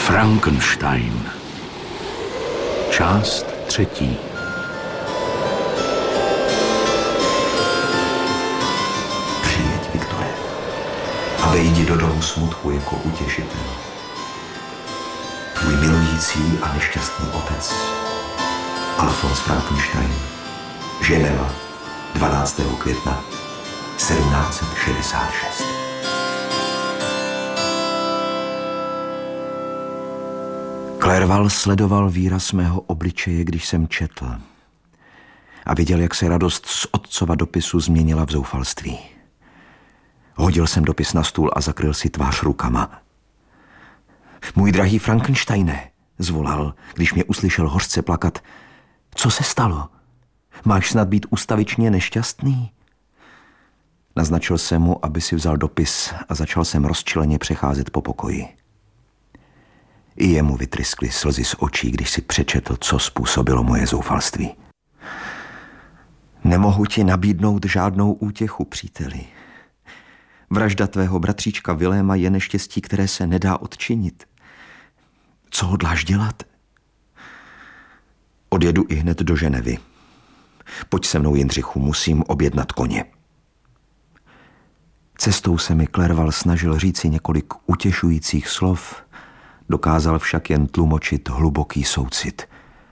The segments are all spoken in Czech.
Frankenstein. Část 3. Přijeď, Viktore, a vejdi do domu smutku jako utěšitel. Tvůj milující a nešťastný otec, Alfons Frankenstein, Ženeva, 12. května 1766. Clerval sledoval výraz mého obličeje, když jsem četl. A viděl, jak se radost z otcova dopisu změnila v zoufalství. Hodil jsem dopis na stůl a zakryl si tvář rukama. Můj drahý Frankensteine, zvolal, když mě uslyšel hořce plakat. Co se stalo? Máš snad být ustavičně nešťastný? Naznačil jsem mu, aby si vzal dopis a začal jsem rozčileně přecházet po pokoji. I jemu vytryskly slzy z očí, když si přečetl, co způsobilo moje zoufalství. Nemohu ti nabídnout žádnou útěchu, příteli. Vražda tvého bratříčka Viléma je neštěstí, které se nedá odčinit. Co hodláš dělat? Odjedu ihned do Ženevy. Pojď se mnou, Jindřichu, musím objednat koně. Cestou se mi Clerval snažil říci několik utěšujících slov, dokázal však jen tlumočit hluboký soucit.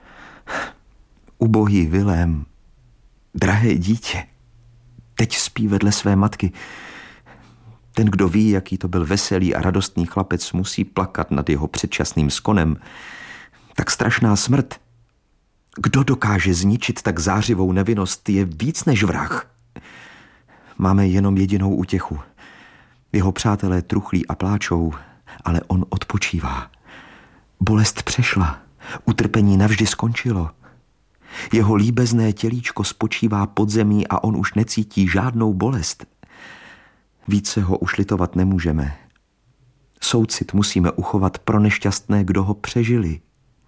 Ubohý Vilém, drahé dítě, teď spí vedle své matky. Ten, kdo ví, jaký to byl veselý a radostný chlapec, musí plakat nad jeho předčasným skonem. Tak strašná smrt. Kdo dokáže zničit tak zářivou nevinnost, je víc než vrah. Máme jenom jedinou útěchu. Jeho přátelé truchlí a pláčou, ale on odpočívá. Bolest přešla, utrpení navždy skončilo. Jeho líbezné tělíčko spočívá pod zemí a on už necítí žádnou bolest. Více ho už litovat nemůžeme. Soucit musíme uchovat pro nešťastné, kdo ho přežili.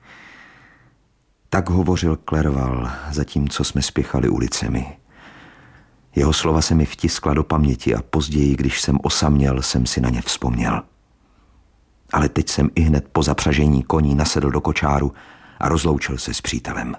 Tak hovořil Clerval, zatímco jsme spěchali ulicemi. Jeho slova se mi vtiskla do paměti a později, když jsem osaměl, jsem si na ně vzpomněl. Ale teď jsem ihned po zapřažení koní nasedl do kočáru a rozloučil se s přítelem.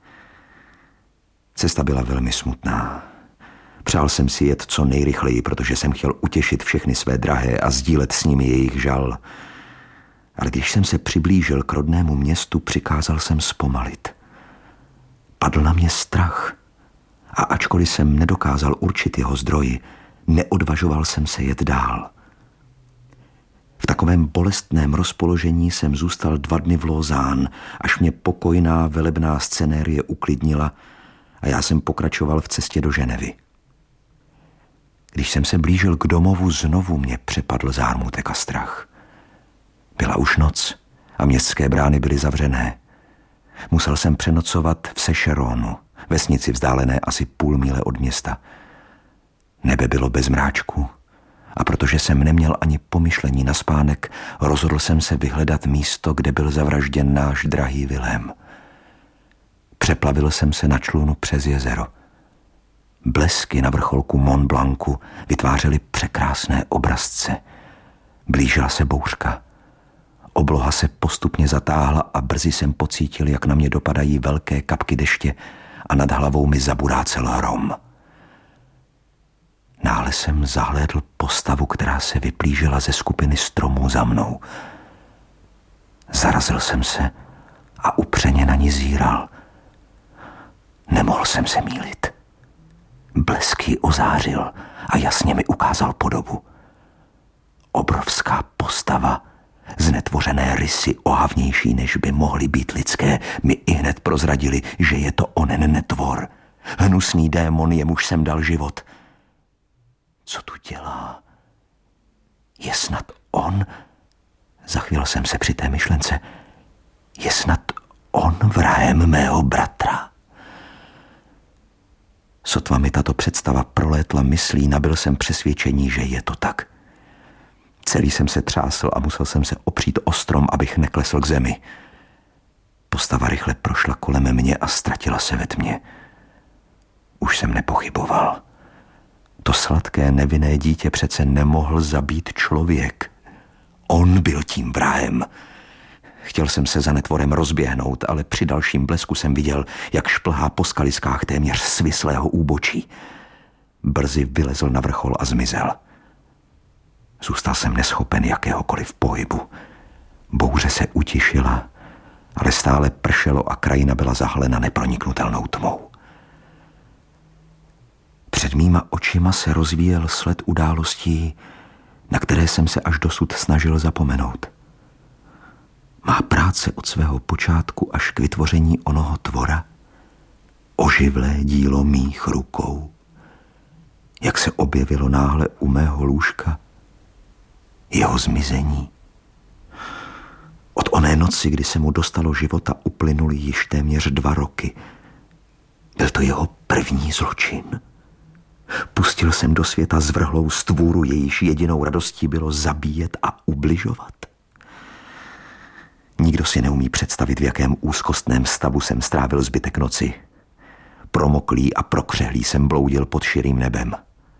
Cesta byla velmi smutná. Přál jsem si jet co nejrychleji, protože jsem chtěl utěšit všechny své drahé a sdílet s nimi jejich žal. Ale když jsem se přiblížil k rodnému městu, přikázal jsem zpomalit. Padl na mě strach a ačkoliv jsem nedokázal určit jeho zdroj, neodvažoval jsem se jet dál. V takovém bolestném rozpoložení jsem zůstal 2 dny v Lausanne, až mě pokojná velebná scenérie uklidnila a já jsem pokračoval v cestě do Ženevy. Když jsem se blížil k domovu, znovu mě přepadl zármutek a strach. Byla už noc a městské brány byly zavřené. Musel jsem přenocovat v Secheronu, vesnici vzdálené asi 0,5 míle od města. Nebe bylo bez mráčku a protože jsem neměl ani pomyšlení na spánek, rozhodl jsem se vyhledat místo, kde byl zavražděn náš drahý Vilém. Přeplavil jsem se na člunu přes jezero. Blesky na vrcholku Mont Blancu vytvářely překrásné obrazce. Blížila se bouřka. Obloha se postupně zatáhla a brzy jsem pocítil, jak na mě dopadají velké kapky deště a nad hlavou mi zaburácel hrom. Náhle jsem zahlédl postavu, která se vyplížila ze skupiny stromů za mnou. Zarazil jsem se a upřeně na ní zíral. Nemohl jsem se mýlit. Blesk ji ozářil a jasně mi ukázal podobu. Obrovská postava, znetvořené rysy ohavnější, než by mohly být lidské, mi ihned prozradili, že je to onen netvor. Hnusný démon, jemuž jsem dal život. Co tu dělá? Je snad on? Zachvěl jsem se při té myšlence. Je snad on vrahem mého bratra? Sotva mi tato představa prolétla myslí, nabyl jsem přesvědčení, že je to tak. Celý jsem se třásl a musel jsem se opřít o strom, abych neklesl k zemi. Postava rychle prošla kolem mě a ztratila se ve tmě. Už jsem nepochyboval. To sladké nevinné dítě přece nemohl zabít člověk. On byl tím vrahem. Chtěl jsem se za netvorem rozběhnout, ale při dalším blesku jsem viděl, jak šplhá po skaliskách téměř svislého úbočí. Brzy vylezl na vrchol a zmizel. Zůstal jsem neschopen jakéhokoliv pohybu. Bouře se utišila, ale stále pršelo a krajina byla zahalena neproniknutelnou tmou. Před mýma očima se rozvíjel sled událostí, na které jsem se až dosud snažil zapomenout. Má práce od svého počátku až k vytvoření onoho tvora, oživlé dílo mých rukou, jak se objevilo náhle u mého lůžka, jeho zmizení. Od oné noci, kdy se mu dostalo života, uplynuly již téměř 2 roky. Byl to jeho první zločin. Pustil jsem do světa zvrhlou stvůru, jejíž jedinou radostí bylo zabíjet a ubližovat. Nikdo si neumí představit, v jakém úzkostném stavu jsem strávil zbytek noci. Promoklý a prokřehlý jsem bloudil pod širým nebem.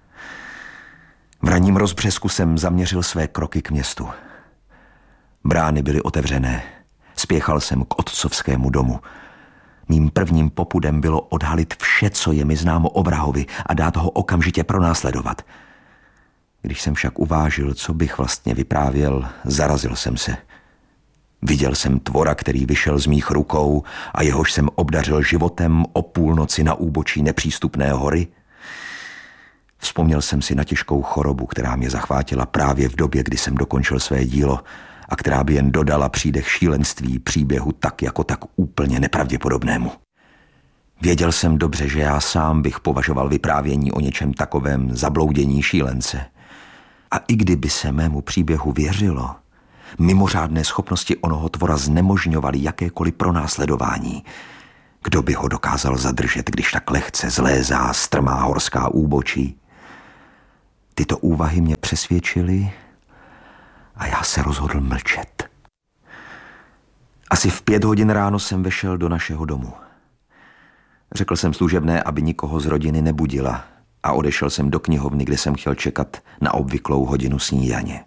V ranním rozbřesku jsem zaměřil své kroky k městu. Brány byly otevřené. Spěchal jsem k otcovskému domu. Mým prvním popudem bylo odhalit vše, co je mi známo o vrahovi, a dát ho okamžitě pronásledovat. Když jsem však uvážil, co bych vlastně vyprávěl, zarazil jsem se. Viděl jsem tvora, který vyšel z mých rukou a jehož jsem obdařil životem o půlnoci na úbočí nepřístupné hory. Vzpomněl jsem si na těžkou chorobu, která mě zachvátila právě v době, kdy jsem dokončil své dílo a která by jen dodala přídech šílenství příběhu tak jako tak úplně nepravděpodobnému. Věděl jsem dobře, že já sám bych považoval vyprávění o něčem takovém zabloudění šílence. A i kdyby se mému příběhu věřilo, mimořádné schopnosti onoho tvora znemožňovaly jakékoliv pronásledování. Kdo by ho dokázal zadržet, když tak lehce zlézá strmá horská úbočí? Tyto úvahy mě přesvědčily a já se rozhodl mlčet. Asi v 5 hodin ráno jsem vešel do našeho domu. Řekl jsem služebné, aby nikoho z rodiny nebudila, a odešel jsem do knihovny, kde jsem chtěl čekat na obvyklou hodinu snídaně.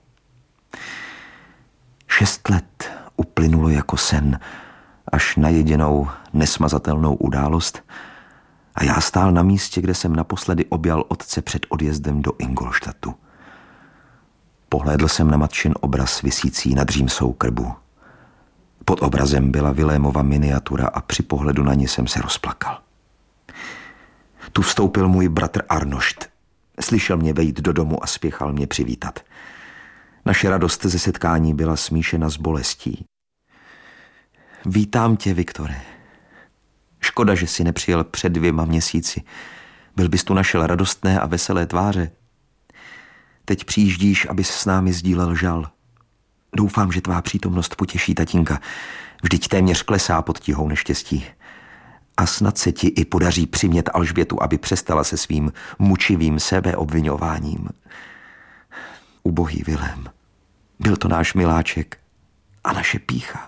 6 let uplynulo jako sen, až na jedinou nesmazatelnou událost, a já stál na místě, kde jsem naposledy objal otce před odjezdem do Ingolstadtu. Pohlédl jsem na matčin obraz visící nad Římsou krbu. Pod obrazem byla Vilémova miniatura a při pohledu na ní jsem se rozplakal. Tu vstoupil můj bratr Arnošt. Slyšel mě vejít do domu a spěchal mě přivítat. Naše radost ze setkání byla smíšena s bolestí. Vítám tě, Viktore. Škoda, že jsi nepřijel před 2 měsíci. Byl bys tu našel radostné a veselé tváře. Teď přijíždíš, abys s námi sdílel žal. Doufám, že tvá přítomnost potěší tatínka. Vždyť téměř klesá pod tíhou neštěstí. A snad se ti i podaří přimět Alžbětu, aby přestala se svým mučivým sebeobviňováním. Ubohý Vilém. Byl to náš miláček a naše pýcha.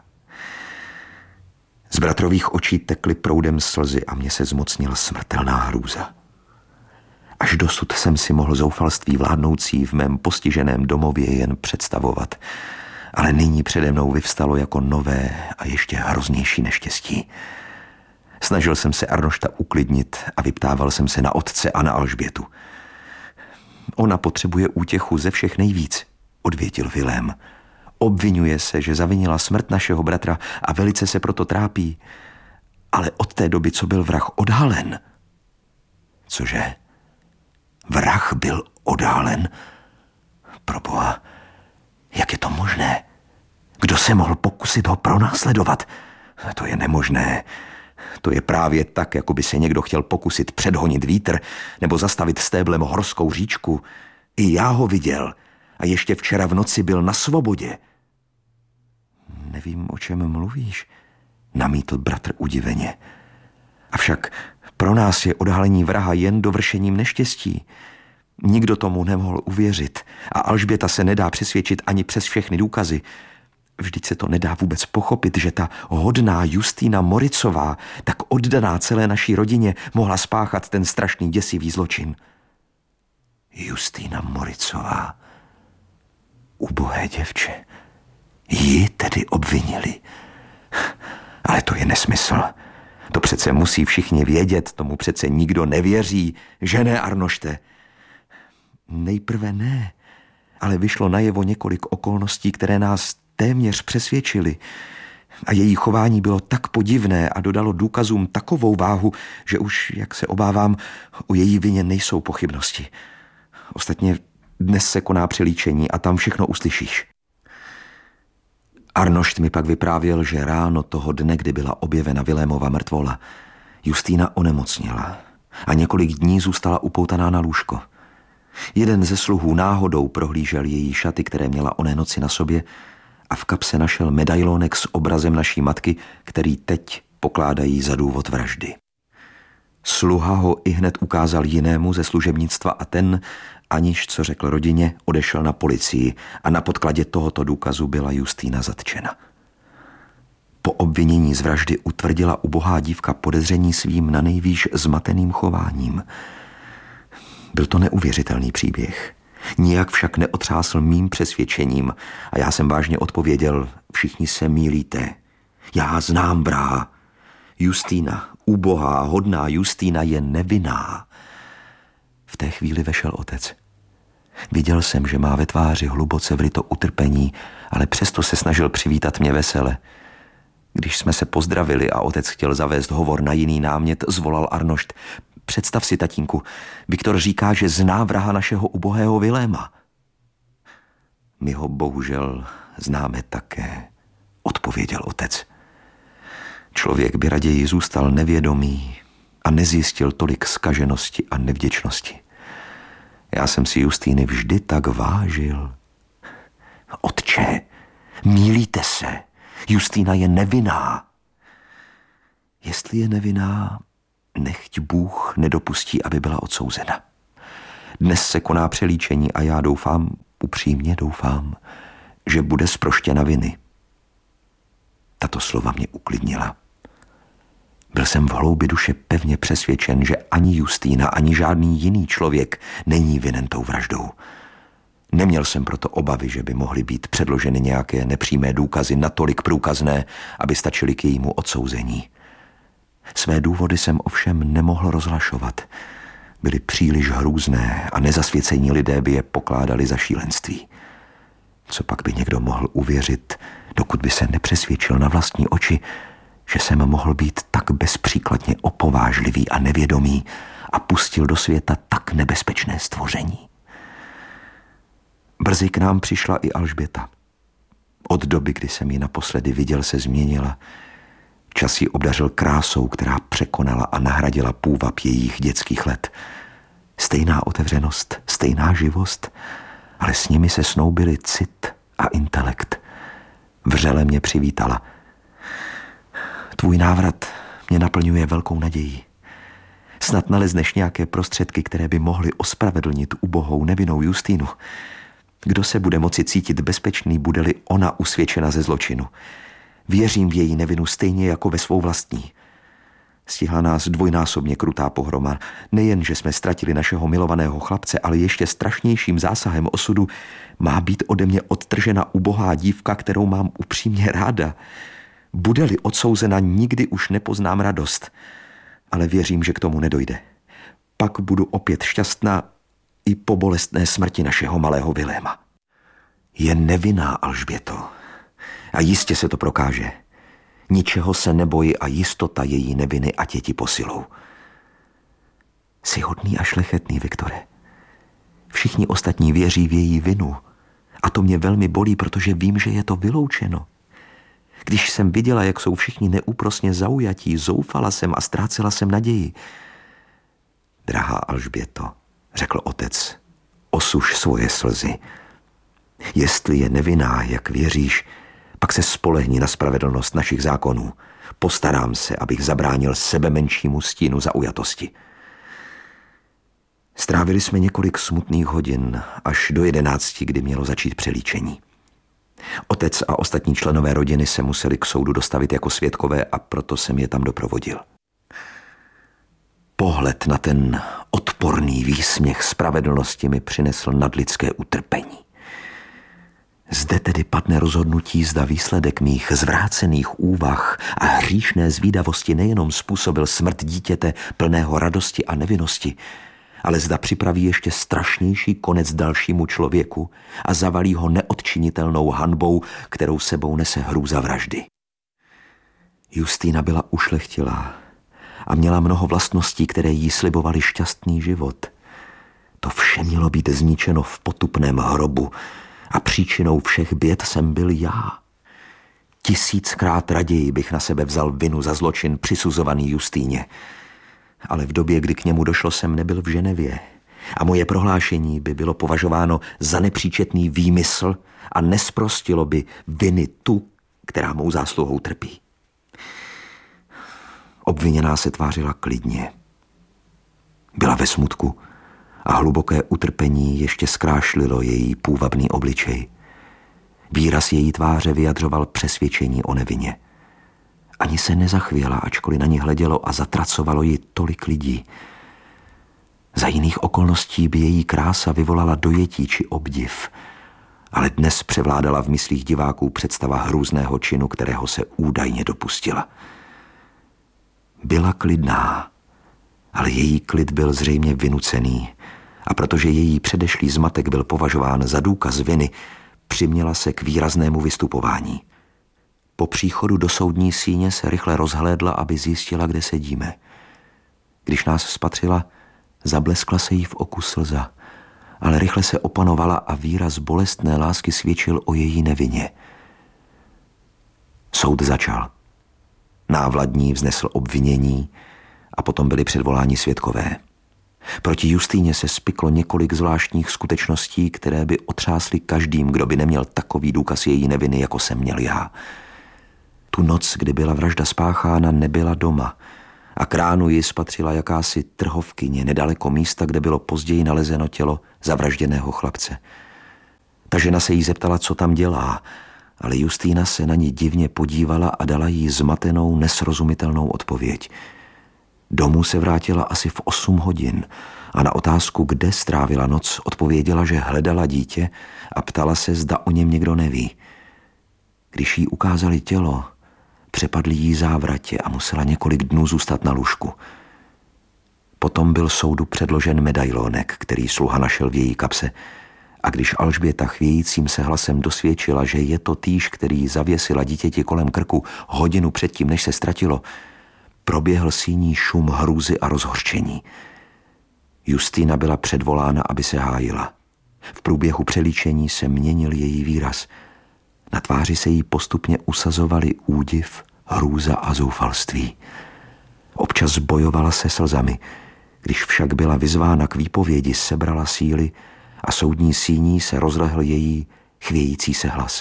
Z bratrových očí tekly proudem slzy a mě se zmocnila smrtelná hrůza. Až dosud jsem si mohl zoufalství vládnoucí v mém postiženém domově jen představovat, ale nyní přede mnou vyvstalo jako nové a ještě hroznější neštěstí. Snažil jsem se Arnošta uklidnit a vyptával jsem se na otce a na Alžbětu. Ona potřebuje útěchu ze všech nejvíc, odvětil Vilém. Obvinuje se, že zavinila smrt našeho bratra a velice se proto trápí. Ale od té doby, co byl vrah odhalen... Cože? Vrah byl odhalen? Proboha, jak je to možné? Kdo se mohl pokusit ho pronásledovat? To je nemožné. To je právě tak, jako by se někdo chtěl pokusit předhonit vítr nebo zastavit stéblem horskou říčku. I já ho viděl a ještě včera v noci byl na svobodě. Nevím, o čem mluvíš, namítl bratr udiveně. Avšak pro nás je odhalení vraha jen dovršením neštěstí. Nikdo tomu nemohl uvěřit a Alžběta se nedá přesvědčit ani přes všechny důkazy. Vždyť se to nedá vůbec pochopit, že ta hodná Justýna Moricová, tak oddaná celé naší rodině, mohla spáchat ten strašný děsivý zločin. Justýna Moricová, ubohé děvče, ji tedy vraždy obvinili. Ale to je nesmysl. To přece musí všichni vědět, tomu přece nikdo nevěří, že ne, Arnošte? Nejprve ne, ale vyšlo najevo několik okolností, které nás téměř přesvědčily. A její chování bylo tak podivné a dodalo důkazům takovou váhu, že už, jak se obávám, o její vině nejsou pochybnosti. Ostatně dnes se koná přelíčení a tam všechno uslyšíš. Arnošt mi pak vyprávěl, že ráno toho dne, kdy byla objevena Vilémova mrtvola, Justýna onemocněla a několik dní zůstala upoutaná na lůžko. Jeden ze sluhů náhodou prohlížel její šaty, které měla oné noci na sobě, a v kapse našel medailonek s obrazem naší matky, který teď pokládají za důvod vraždy. Sluha ho ihned ukázal jinému ze služebnictva a ten, aniž co řekl rodině, odešel na policii a na podkladě tohoto důkazu byla Justýna zatčena. Po obvinění z vraždy utvrdila ubohá dívka podezření svým nanejvýš zmateným chováním. Byl to neuvěřitelný příběh. Nijak však neotřásl mým přesvědčením a já jsem vážně odpověděl: všichni se mýlíte. Já znám vraha. Justýna, ubohá, hodná Justýna je nevinná. V té chvíli vešel otec. Viděl jsem, že má ve tváři hluboce vryto utrpení, ale přesto se snažil přivítat mě vesele. Když jsme se pozdravili a otec chtěl zavést hovor na jiný námět, zvolal Arnošt: představ si, tatínku, Viktor říká, že zná vraha našeho ubohého Viléma. My ho bohužel známe také, odpověděl otec. Člověk by raději zůstal nevědomý a nezjistil tolik zkaženosti a nevděčnosti. Já jsem si Justýny vždy tak vážil. Otče, mýlíte se. Justýna je nevinná. Jestli je nevinná, nechť Bůh nedopustí, aby byla odsouzena. Dnes se koná přelíčení a já doufám, upřímně doufám, že bude zproštěna viny. Tato slova mě uklidnila. Byl jsem v hloubi duše pevně přesvědčen, že ani Justýna, ani žádný jiný člověk není vinen tou vraždou. Neměl jsem proto obavy, že by mohly být předloženy nějaké nepřímé důkazy natolik průkazné, aby stačily k jejímu odsouzení. Své důvody jsem ovšem nemohl rozhlašovat. Byly příliš hrůzné a nezasvěcení lidé by je pokládali za šílenství. Co pak by někdo mohl uvěřit, dokud by se nepřesvědčil na vlastní oči, že jsem mohl být tak bezpříkladně opovážlivý a nevědomý a pustil do světa tak nebezpečné stvoření. Brzy k nám přišla i Alžběta. Od doby, kdy jsem ji naposledy viděl, se změnila. Čas ji obdařil krásou, která překonala a nahradila půvab jejich dětských let. Stejná otevřenost, stejná živost, ale s nimi se snoubily cit a intelekt. Vřele mě přivítala. Tvůj návrat mě naplňuje velkou naději. Snad nalezneš nějaké prostředky, které by mohly ospravedlnit ubohou nevinnou Justýnu. Kdo se bude moci cítit bezpečný, bude-li ona usvědčena ze zločinu? Věřím v její nevinu stejně jako ve svou vlastní. Stihla nás dvojnásobně krutá pohroma. Nejen, že jsme ztratili našeho milovaného chlapce, ale ještě strašnějším zásahem osudu má být ode mě odtržena ubohá dívka, kterou mám upřímně ráda. Bude-li odsouzena, nikdy už nepoznám radost, ale věřím, že k tomu nedojde. Pak budu opět šťastná i po bolestné smrti našeho malého Viléma. Je nevinná, Alžběto, a jistě se to prokáže. Ničeho se nebojí a jistota její neviny ať je ti posilou. Jsi hodný a šlechetný, Viktore. Všichni ostatní věří v její vinu a to mě velmi bolí, protože vím, že je to vyloučeno. Když jsem viděla, jak jsou všichni neúprosně zaujatí, zoufala jsem a ztrácela jsem naději. Drahá Alžběto, řekl otec, osuš svoje slzy. Jestli je nevinná, jak věříš, pak se spolehni na spravedlnost našich zákonů. Postarám se, abych zabránil sebemenšímu stínu zaujatosti. Strávili jsme několik smutných hodin, až do 11, kdy mělo začít přelíčení. Otec a ostatní členové rodiny se museli k soudu dostavit jako svědkové a proto jsem je tam doprovodil. Pohled na ten odporný výsměch spravedlnosti mi přinesl nadlidské utrpení. Zde tedy padne rozhodnutí, zda výsledek mých zvrácených úvah a hříšné zvídavosti nejenom způsobil smrt dítěte plného radosti a nevinnosti, ale zda připraví ještě strašnější konec dalšímu člověku a zavalí ho neodčinitelnou hanbou, kterou sebou nese hrůza vraždy. Justína byla ušlechtilá a měla mnoho vlastností, které jí slibovaly šťastný život. To vše mělo být zničeno v potupném hrobu a příčinou všech běd jsem byl já. 1000krát raději bych na sebe vzal vinu za zločin přisuzovaný Justíně. Ale v době, kdy k němu došlo, jsem nebyl v Ženevě a moje prohlášení by bylo považováno za nepříčetný výmysl a nesprostilo by viny tu, která mou zásluhou trpí. Obviněná se tvářila klidně. Byla ve smutku a hluboké utrpení ještě zkrášlilo její půvabný obličej. Výraz její tváře vyjadřoval přesvědčení o nevině. Ani se nezachvěla, ačkoliv na ní hledělo a zatracovalo ji tolik lidí. Za jiných okolností by její krása vyvolala dojetí či obdiv, ale dnes převládala v myslích diváků představa hrůzného činu, kterého se údajně dopustila. Byla klidná, ale její klid byl zřejmě vynucený a protože její předešlý zmatek byl považován za důkaz viny, přiměla se k výraznému vystupování. Po příchodu do soudní síně se rychle rozhlédla, aby zjistila, kde sedíme. Když nás spatřila, zableskla se jí v oku slza, ale rychle se opanovala a výraz bolestné lásky svědčil o její nevině. Soud začal. Návladní vznesl obvinění a potom byli předvoláni svědkové. Proti Justíně se spiklo několik zvláštních skutečností, které by otřásly každým, kdo by neměl takový důkaz její neviny, jako jsem měl já. Tu noc, kdy byla vražda spáchána, nebyla doma a k ránu ji spatřila jakási trhovkyně nedaleko místa, kde bylo později nalezeno tělo zavražděného chlapce. Ta žena se jí zeptala, co tam dělá, ale Justína se na ní divně podívala a dala jí zmatenou, nesrozumitelnou odpověď. Domů se vrátila asi v 8 hodin a na otázku, kde strávila noc, odpověděla, že hledala dítě a ptala se, zda o něm někdo neví. Když jí ukázali tělo, přepadli jí závratě a musela několik dnů zůstat na lůžku. Potom byl soudu předložen medailonek, který sluha našel v její kapse, a když Alžběta chvějícím se hlasem dosvědčila, že je to týž, který zavěsila dítěti kolem krku hodinu předtím, než se ztratilo, proběhl síní šum hrůzy a rozhořčení. Justína byla předvolána, aby se hájila. V průběhu přelíčení se měnil její výraz. Na tváři se jí postupně usazovaly údiv, hrůza a zoufalství. Občas bojovala se slzami. Když však byla vyzvána k výpovědi, sebrala síly a soudní síní se rozlehl její chvějící se hlas.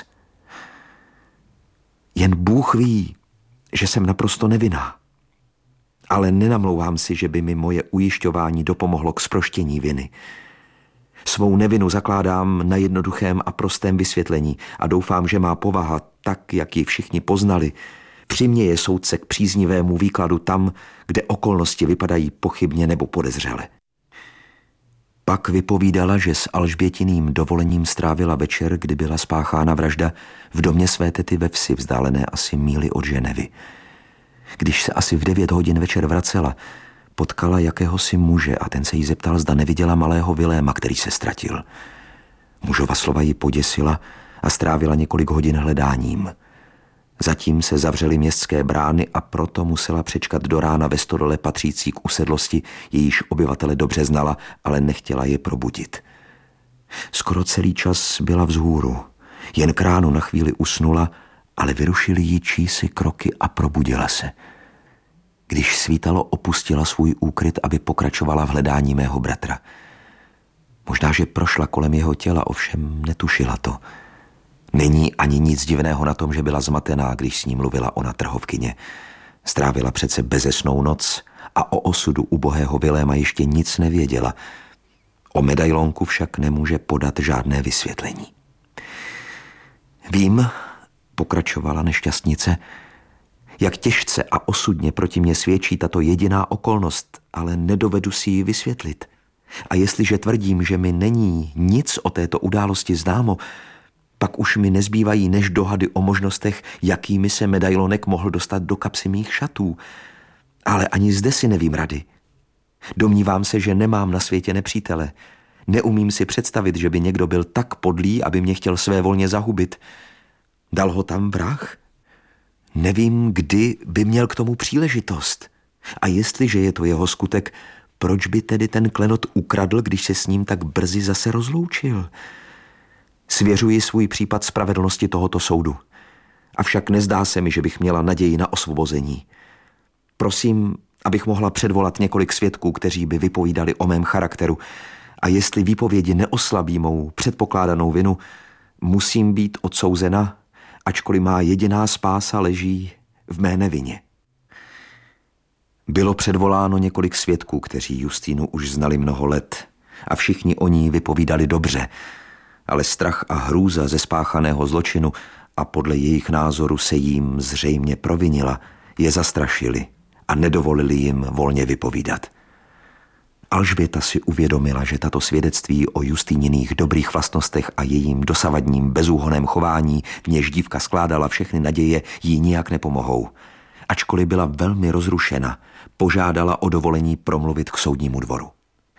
Jen Bůh ví, že jsem naprosto nevinná. Ale nenamlouvám si, že by mi moje ujišťování dopomohlo k zproštění viny. Svou nevinu zakládám na jednoduchém a prostém vysvětlení a doufám, že má povaha, tak, jak ji všichni poznali, přiměje soudce k příznivému výkladu tam, kde okolnosti vypadají pochybně nebo podezřele. Pak vypovídala, že s Alžbětiným dovolením strávila večer, kdy byla spáchána vražda, v domě své tety ve vsi, vzdálené asi míli od Ženevy. Když se asi v 9 hodin večer vracela, potkala jakéhosi muže a ten se jí zeptal, zda neviděla malého Viléma, který se ztratil. Mužova slova ji poděsila a strávila několik hodin hledáním. Zatím se zavřely městské brány a proto musela přečkat do rána ve stodole patřící k usedlosti, jejíž obyvatele dobře znala, ale nechtěla je probudit. Skoro celý čas byla vzhůru. Jen k ránu na chvíli usnula, ale vyrušili jí čísi kroky a probudila se. Když svítalo, opustila svůj úkryt, aby pokračovala v hledání mého bratra. Možná, že prošla kolem jeho těla, ovšem netušila to. Není ani nic divného na tom, že byla zmatená, když s ní mluvila ona trhovkyně. Strávila přece bezesnou noc a o osudu ubohého Viléma ještě nic nevěděla. O medailonku však nemůže podat žádné vysvětlení. Vím, pokračovala nešťastnice, jak těžce a osudně proti mně svědčí tato jediná okolnost, ale nedovedu si ji vysvětlit. A jestliže tvrdím, že mi není nic o této události známo, Pak už mi nezbývají než dohady o možnostech, jakými se medailonek mohl dostat do kapsy mých šatů. Ale ani zde si nevím rady. Domnívám se, že nemám na světě nepřítele. Neumím si představit, že by někdo byl tak podlý, aby mě chtěl svévolně zahubit. Dal ho tam vrah? Nevím, kdy by měl k tomu příležitost. A jestliže je to jeho skutek, proč by tedy ten klenot ukradl, když se s ním tak brzy zase rozloučil? Svěřuji svůj případ spravedlnosti tohoto soudu. Avšak nezdá se mi, že bych měla naději na osvobození. Prosím, abych mohla předvolat několik svědků, kteří by vypovídali o mém charakteru, a jestli výpovědi neoslabí mou předpokládanou vinu, musím být odsouzena, ačkoliv má jediná spása leží v mé nevině. Bylo předvoláno několik svědků, kteří Justínu už znali mnoho let a všichni o ní vypovídali dobře, ale strach a hrůza ze spáchaného zločinu a podle jejich názoru se jim zřejmě provinila, je zastrašili a nedovolili jim volně vypovídat. Alžběta si uvědomila, že tato svědectví o Justíniných dobrých vlastnostech a jejím dosavadním bezúhonném chování, v něž dívka skládala všechny naděje, jí nijak nepomohou. Ačkoliv byla velmi rozrušena, požádala o dovolení promluvit k soudnímu dvoru.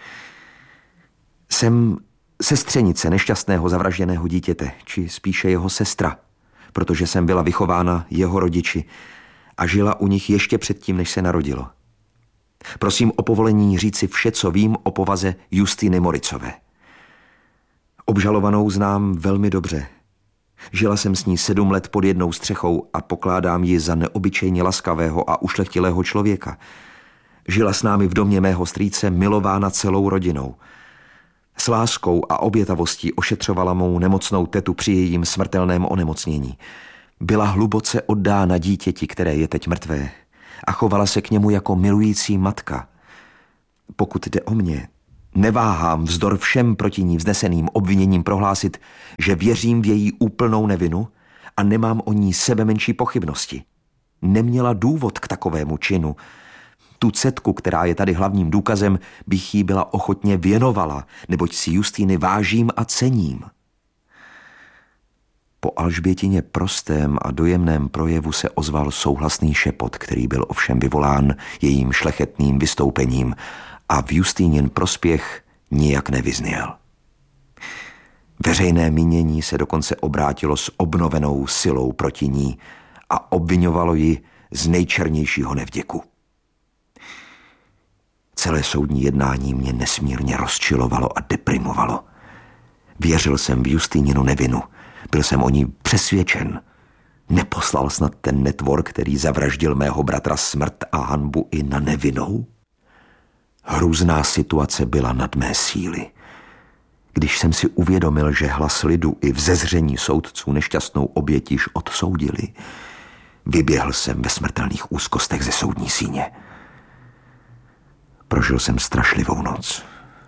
Jsem sestřenice nešťastného zavražděného dítěte, či spíše jeho sestra, protože jsem byla vychována jeho rodiči a žila u nich ještě předtím, než se narodilo. Prosím o povolení říci vše, co vím o povaze Justiny Moricové. Obžalovanou znám velmi dobře. Žila jsem s ní 7 let pod jednou střechou a pokládám ji za neobyčejně laskavého a ušlechtilého člověka. Žila s námi v domě mého strýce, milována celou rodinou. S láskou a obětavostí ošetřovala mou nemocnou tetu při jejím smrtelném onemocnění. Byla hluboce oddána dítěti, které je teď mrtvé, a chovala se k němu jako milující matka. Pokud jde o mě, neváhám vzdor všem proti ní vzneseným obviněním prohlásit, že věřím v její úplnou nevinu a nemám o ní sebemenší pochybnosti. Neměla důvod k takovému činu. Tu cetku, která je tady hlavním důkazem, bych jí byla ochotně věnovala, neboť si Justíny vážím a cením. Po Alžbětině prostém a dojemném projevu se ozval souhlasný šepot, který byl ovšem vyvolán jejím šlechetným vystoupením a v Justínin prospěch nijak nevyzněl. Veřejné mínění se dokonce obrátilo s obnovenou silou proti ní a obviňovalo ji z nejčernějšího nevděku. Celé soudní jednání mě nesmírně rozčilovalo a deprimovalo. Věřil jsem v Justíninu nevinu, byl jsem o ní přesvědčen. Neposlal snad ten netvor, který zavraždil mého bratra, smrt a hanbu i na nevinnou? Hrůzná situace byla nad mé síly. Když jsem si uvědomil, že hlas lidu i vzezření soudců nešťastnou oběť již odsoudili, vyběhl jsem ve smrtelných úzkostech ze soudní síně. Prožil jsem strašlivou noc.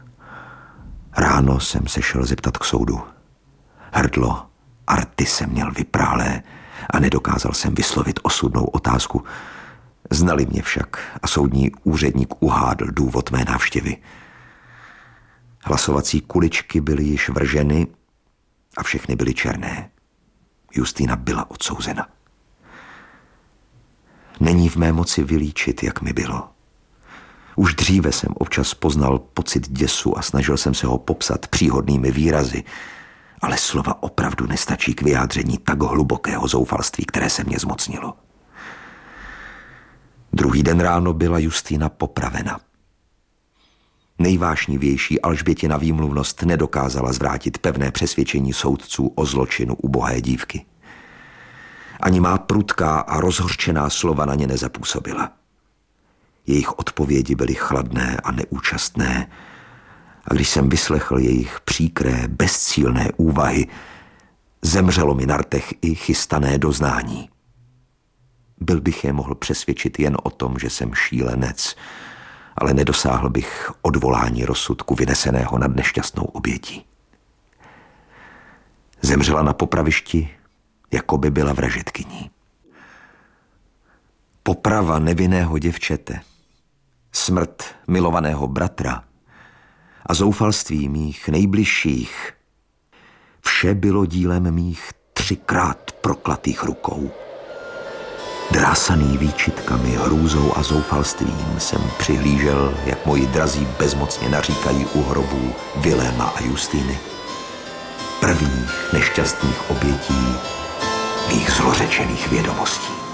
Ráno jsem se šel zeptat k soudu. Hrdlo a rty jsem měl vyprálé a nedokázal jsem vyslovit osudnou otázku. Znali mě však a soudní úředník uhádl důvod mé návštěvy. Hlasovací kuličky byly již vrženy a všechny byly černé. Justína byla odsouzena. Není v mé moci vylíčit, jak mi bylo. Už dříve jsem občas poznal pocit děsu a snažil jsem se ho popsat příhodnými výrazy, ale slova opravdu nestačí k vyjádření tak hlubokého zoufalství, které se mě zmocnilo. Druhý den ráno byla Justína popravena. Nejvášnivější Alžbětina výmluvnost nedokázala zvrátit pevné přesvědčení soudců o zločinu ubohé dívky. Ani má prudká a rozhořčená slova na ně nezapůsobila. Jejich odpovědi byly chladné a neúčastné, a když jsem vyslechl jejich příkré, bezcílné úvahy, zemřelo mi na rtech i chystané doznání. Byl bych je mohl přesvědčit jen o tom, že jsem šílenec, ale nedosáhl bych odvolání rozsudku vyneseného nad nešťastnou obětí. Zemřela na popravišti, jako by byla vražedkyní. Poprava nevinného děvčete, smrt milovaného bratra a zoufalství mých nejbližších, Vše bylo dílem mých 3krát proklatých rukou. Drásaný výčitkami, hrůzou a zoufalstvím jsem přihlížel, jak moji drazí bezmocně naříkají u hrobů Viléma a Justýny. Prvních nešťastných obětí mých zlořečených vědomostí.